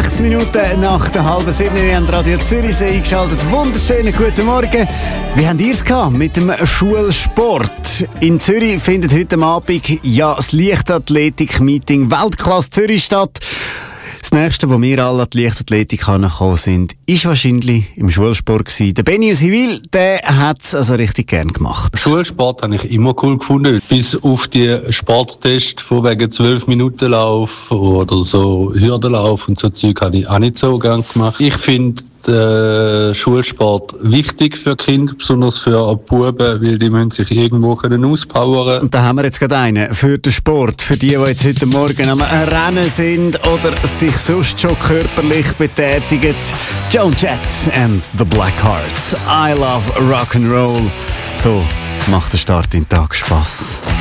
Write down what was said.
6 Minuten nach der halben 7. Wir haben Radio Zürichsee eingeschaltet. Wunderschönen guten Morgen. Wie habt ihr es gehabt mit dem Schulsport? In Zürich findet heute Abend das Leichtathletik-Meeting Weltklasse Zürich statt. Das nächste, wo wir alle an die Leichtathletik angekommen sind, ist wahrscheinlich im Schulsport gewesen. Der Benny aus Hivil, der hat es also richtig gern gemacht. Schulsport habe ich immer cool gefunden. Bis auf die Sporttests von wegen 12 Minuten Lauf oder so Hürdenlauf und so Zeug habe ich auch nicht so gern gemacht. Ich finde Schulsport wichtig für Kinder, besonders für Buben, weil die müssen sich irgendwo auspowern. Und da haben wir jetzt gerade einen für den Sport, für die jetzt heute Morgen am Rennen sind oder sich sonst schon körperlich betätigen. Joan Jett and the Blackhearts. I love Rock'n'Roll. So macht der Start in den Tag Spass.